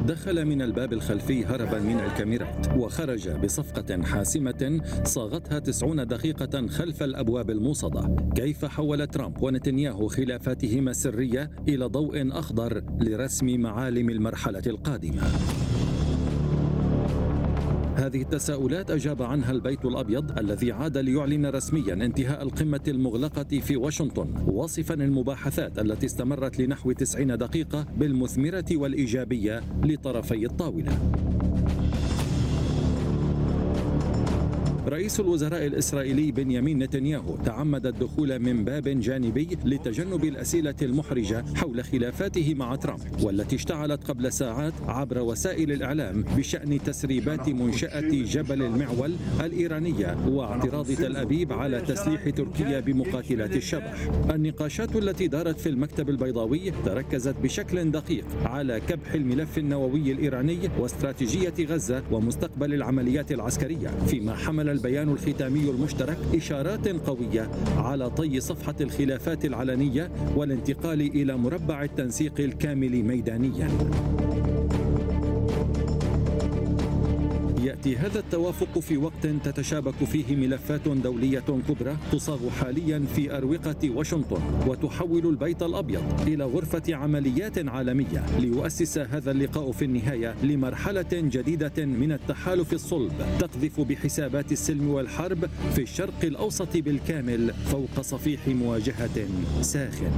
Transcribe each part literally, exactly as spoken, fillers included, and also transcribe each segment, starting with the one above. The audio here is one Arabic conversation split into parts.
دخل من الباب الخلفي هربا من الكاميرات، وخرج بصفقة حاسمة صاغتها تسعون دقيقة خلف الأبواب الموصدة. كيف حول ترامب ونتنياهو خلافاتهما السرية إلى ضوء أخضر لرسم معالم المرحلة القادمة؟ هذه التساؤلات أجاب عنها البيت الأبيض الذي عاد ليعلن رسميا انتهاء القمة المغلقة في واشنطن، واصفا المباحثات التي استمرت لنحو تسعين دقيقة بالمثمرة والإيجابية لطرفي الطاولة. رئيس الوزراء الإسرائيلي بنيامين نتنياهو تعمد الدخول من باب جانبي لتجنب الأسئلة المحرجة حول خلافاته مع ترامب، والتي اشتعلت قبل ساعات عبر وسائل الإعلام بشأن تسريبات منشأة جبل المعول الإيرانية واعتراض تل أبيب على تسليح تركيا بمقاتلات الشبح. النقاشات التي دارت في المكتب البيضاوي تركزت بشكل دقيق على كبح الملف النووي الإيراني واستراتيجية غزة ومستقبل العمليات العسكرية، فيما حمل البيان الختامي المشترك إشارات قوية على طي صفحة الخلافات العلنية والانتقال إلى مربع التنسيق الكامل ميدانيا. يأتي هذا التوافق في وقت تتشابك فيه ملفات دولية كبرى تصاغ حاليا في أروقة واشنطن، وتحول البيت الأبيض إلى غرفة عمليات عالمية ليؤسس هذا اللقاء في النهاية لمرحلة جديدة من التحالف الصلب تقذف بحسابات السلم والحرب في الشرق الأوسط بالكامل فوق صفيح مواجهة ساخن.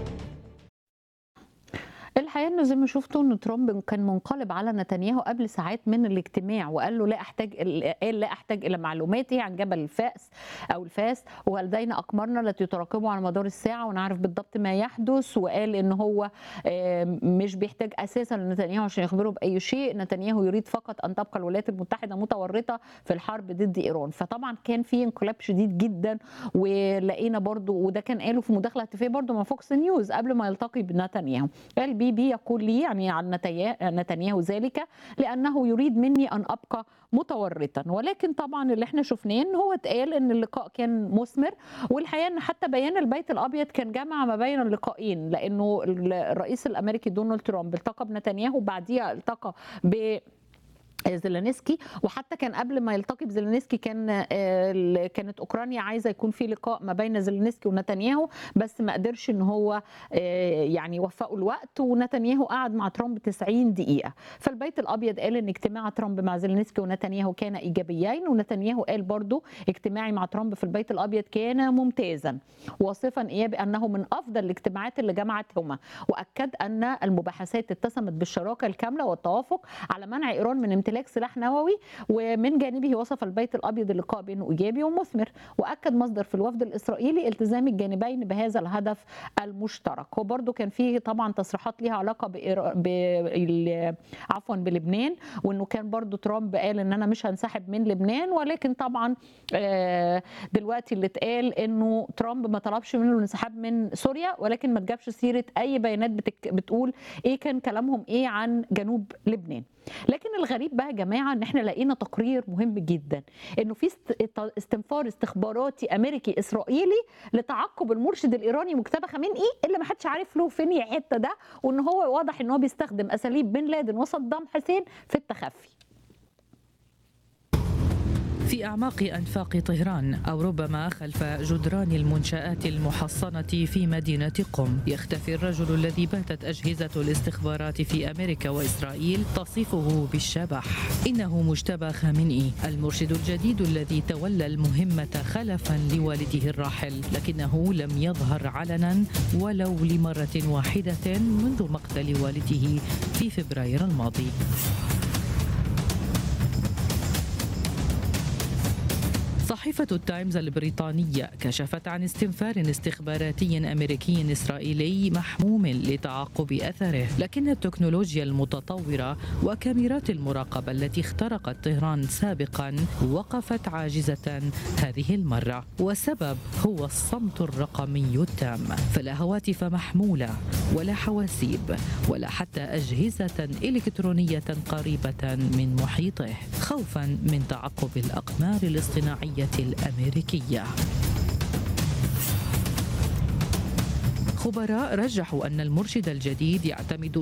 الحقيقه انه زي ما شفتوا ان ترامب كان منقلب على نتنياهو قبل ساعات من الاجتماع، وقال له لا احتاج قال لا احتاج الى معلوماتي عن جبل الفاس او الفاس، ولدينا اقمارنا التي تراقبه على مدار الساعه ونعرف بالضبط ما يحدث. وقال ان هو مش بيحتاج اساسا نتنياهو عشان يخبره باي شيء، نتنياهو يريد فقط ان تبقى الولايات المتحده متورطه في الحرب ضد ايران. فطبعا كان في انقلاب شديد جدا، ولقينا برضو وده كان قاله في مداخله هاتفيه برضو مع فوكس نيوز قبل ما يلتقي بنتنياهو. قال بي بي يقول لي يعني عن نتنياهو ذلك لأنه يريد مني أن أبقى متورطا، ولكن طبعا اللي احنا شفناه ان هو اتقال ان اللقاء كان مثمر. والحقيقه ان حتى بيان البيت الابيض كان جمع ما بين اللقاءين، لانه الرئيس الامريكي دونالد ترامب التقى بنتنياهو، بعديها التقى ب زيلينسكي، وحتى كان قبل ما يلتقي بزيلينسكي كان كانت اوكرانيا عايزه يكون في لقاء ما بين زيلينسكي ونتنياهو، بس ما قدرش ان هو يعني يوفقوا الوقت، ونتنياهو قعد مع ترامب تسعين دقيقه. فالبيت الابيض قال ان اجتماع ترامب مع زيلينسكي ونتنياهو كان ايجابيين، ونتنياهو قال برضو اجتماعي مع ترامب في البيت الابيض كان ممتازا، واصفا اياه بانه من افضل الاجتماعات اللي جمعتهما، واكد ان المباحثات اتسمت بالشراكه الكامله والتوافق على منع ايران من امتلاك سلاح نووي. ومن جانبه وصف البيت الابيض اللقاء بانه ايجابي ومثمر، واكد مصدر في الوفد الاسرائيلي التزام الجانبين بهذا الهدف المشترك. وبرده كان فيه طبعا تصريحات ليها علاقه ب عفوا بلبنان، وانه كان برده ترامب قال ان انا مش هنسحب من لبنان، ولكن طبعا دلوقتي اللي اتقال انه ترامب ما طلبش منه الانسحاب من سوريا، ولكن ما تجابش سيره اي بيانات بتقول ايه كان كلامهم ايه عن جنوب لبنان. لكن الغريب بقى يا جماعه ان احنا لقينا تقرير مهم جدا، انه في استنفار استخباراتي امريكي اسرائيلي لتعقب المرشد الايراني مجتبى خامنئي اللي ما حدش عارف له فين يحط ده، وان هو واضح ان هو بيستخدم اساليب بن لادن وصدام حسين في التخفي. في أعماق أنفاق طهران أو ربما خلف جدران المنشآت المحصنة في مدينة قم يختفي الرجل الذي باتت أجهزة الاستخبارات في أمريكا وإسرائيل تصفه بالشبح. إنه مجتبى خامنئي، المرشد الجديد الذي تولى المهمة خلفا لوالده الراحل، لكنه لم يظهر علنا ولو لمرة واحدة منذ مقتل والده في فبراير الماضي. صحيفة التايمز البريطانية كشفت عن استنفار استخباراتي أمريكي إسرائيلي محموم لتعقب أثره، لكن التكنولوجيا المتطورة وكاميرات المراقبة التي اخترقت طهران سابقا وقفت عاجزة هذه المرة، والسبب هو الصمت الرقمي التام. فلا هواتف محمولة ولا حواسيب ولا حتى أجهزة إلكترونية قريبة من محيطه، خوفا من تعقب الأقمار الاصطناعية الأمريكية. خبراء رجحوا أن المرشد الجديد يعتمد